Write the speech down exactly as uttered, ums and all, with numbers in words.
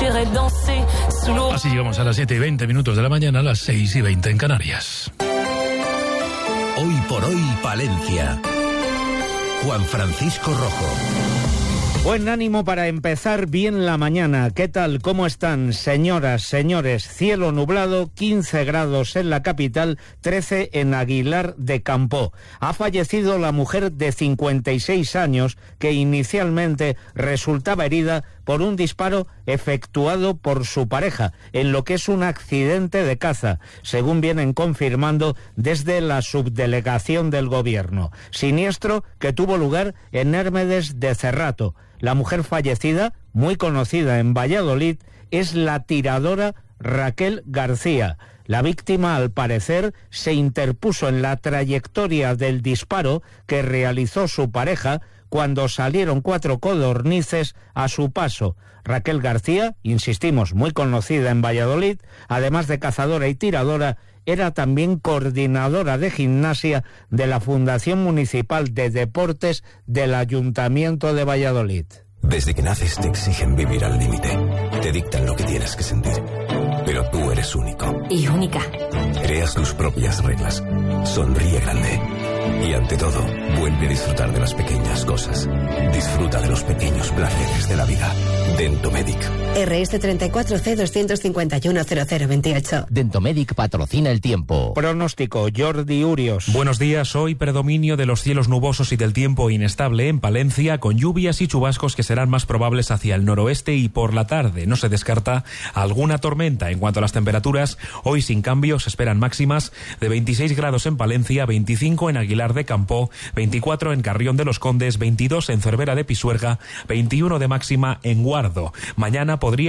Así llegamos a las siete y veinte minutos de la mañana, a las seis y veinte en Canarias. Hoy por hoy, Palencia. Juan Francisco Rojo. Buen ánimo para empezar bien la mañana. ¿Qué tal? ¿Cómo están, señoras, señores? Cielo nublado, quince grados en la capital, trece en Aguilar de Campoo. Ha fallecido la mujer de cincuenta y seis años que inicialmente resultaba herida por un disparo efectuado por su pareja, en lo que es un accidente de caza, según vienen confirmando desde la subdelegación del gobierno. Siniestro que tuvo lugar en Hérmedes de Cerrato. La mujer fallecida, muy conocida en Valladolid, es la tiradora Raquel García. La víctima, al parecer, se interpuso en la trayectoria del disparo que realizó su pareja cuando salieron cuatro codornices a su paso. Raquel García, insistimos, muy conocida en Valladolid, además de cazadora y tiradora, era también coordinadora de gimnasia de la Fundación Municipal de Deportes del Ayuntamiento de Valladolid. Desde que naces te exigen vivir al límite. Te dictan lo que tienes que sentir. Pero tú eres único. Y única. Creas tus propias reglas. Sonríe grande. Y ante todo, vuelve a disfrutar de las pequeñas cosas. Disfruta de los pequeños placeres de la vida. Dentomedic. R S treinta y cuatro C doscientos cincuenta y uno cero cero veintiocho. Dentomedic patrocina el tiempo. Pronóstico, Jordi Urios. Buenos días. Hoy predominio de los cielos nubosos y del tiempo inestable en Palencia, con lluvias y chubascos que serán más probables hacia el noroeste, y por la tarde no se descarta alguna tormenta. En cuanto a las temperaturas, hoy sin cambios se esperan máximas de veintiséis grados en Palencia, veinticinco en Aguilar de Campoo, veinticuatro en Carrión de los Condes, veintidós en Cervera de Pisuerga, veintiuno de máxima en Guardo. Mañana podría